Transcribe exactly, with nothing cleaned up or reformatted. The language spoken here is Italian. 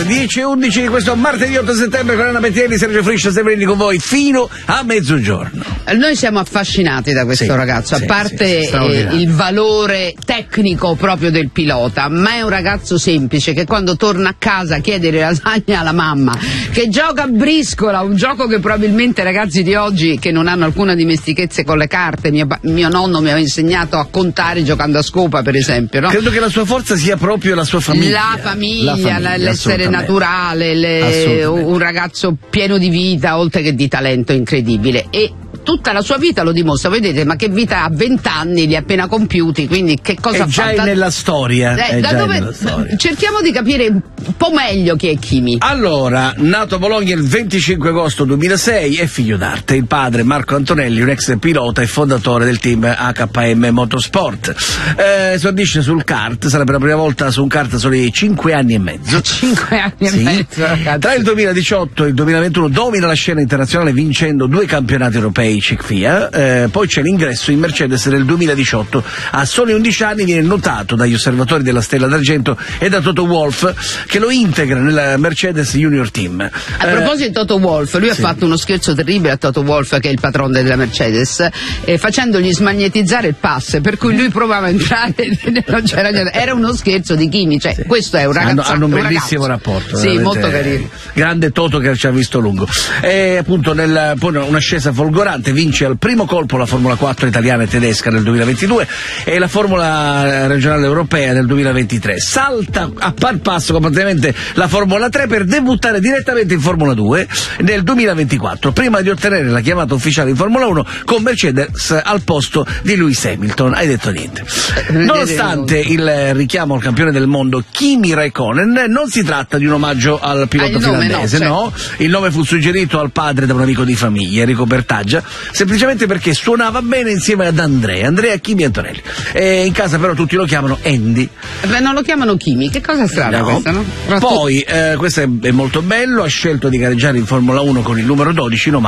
dieci e undici di questo martedì otto settembre con Anna Pettielli, Sergio Friscia, Severini con voi fino a mezzogiorno. Noi siamo affascinati da questo sì, sì, a parte sì, eh, il valore tecnico proprio del pilota, ma è un ragazzo semplice che quando torna a casa chiede le lasagne alla mamma, che gioca a briscola, un gioco che probabilmente i ragazzi di oggi che non hanno alcuna dimestichezza con le carte, mio, mio nonno mi aveva insegnato a contare giocando a scopa per esempio, no? Credo che la sua forza sia proprio la sua famiglia, la famiglia, la famiglia l'essere naturale, le, un ragazzo pieno di vita oltre che di talento incredibile, e tutta la sua vita lo dimostra. Vedete, ma che vita ha? vent'anni li ha appena compiuti, quindi che cosa è fa? Già è nella storia, eh, è da già dove... nella storia. Cerchiamo di capire un po' meglio chi è Kimi. Allora, nato a Bologna il venticinque agosto duemilasei, è figlio d'arte. Il padre, Marco Antonelli, un ex pilota e fondatore del team H K M Motorsport. Eh, esordisce sul kart, sarebbe la prima volta su un kart a soli cinque anni e mezzo. cinque anni sì. e mezzo, ragazzi. Tra il duemiladiciotto e il duemilaventuno domina la scena internazionale vincendo due campionati europei C I C F I A. Eh, poi c'è l'ingresso in Mercedes nel duemiladiciotto. A soli undici anni viene notato dagli osservatori della Stella d'Argento e da Toto Wolff, che lo integra nel Mercedes Junior Team. A eh, proposito di Toto Wolff, lui sì. ha fatto uno scherzo terribile a Toto Wolff, che è il patrono della Mercedes, eh, facendogli smagnetizzare il pass, per cui lui provava a entrare non c'era niente. Era uno scherzo di Kimi, cioè sì. questo è un ragazzo. Hanno, hanno un bellissimo un rapporto. Sì, molto carino. Grande Toto che ci ha visto lungo. E appunto nel, poi un'ascesa folgorante, vince al primo colpo la Formula quattro italiana e tedesca nel duemilaventidue e la Formula regionale europea nel duemilaventitré. Salta a par passo completamente la Formula tre per debuttare direttamente in Formula due nel duemilaventiquattro, prima di ottenere la chiamata ufficiale in Formula uno con Mercedes al posto di Lewis Hamilton. Hai detto niente. Nonostante il richiamo al campione del mondo Kimi Räikkönen, non si tratta di un omaggio al pilota ah, finlandese, no, no, certo. Il nome fu suggerito al padre da un amico di famiglia, Enrico Bertaggia, semplicemente perché suonava bene insieme ad Andrea, Andrea Kimi Antonelli. E in casa però tutti lo chiamano Andy. Beh, non lo chiamano Kimi, che cosa strana no. questa, no? Poi, eh, questo è, è molto bello, ha scelto di gareggiare in Formula uno con il numero dodici in omaggio